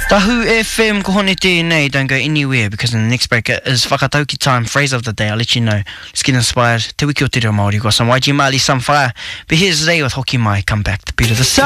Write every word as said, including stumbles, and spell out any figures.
Tahu F M ko hone tēnei, don't go anywhere because in the next break is whakatauki time, phrase of the day. I'll let you know. Let's get inspired. Te wiki o te reo Māori. We've got some Y G Mali, some fire. But here's Ray with Hoki Mai. Come back to Peter the Sun.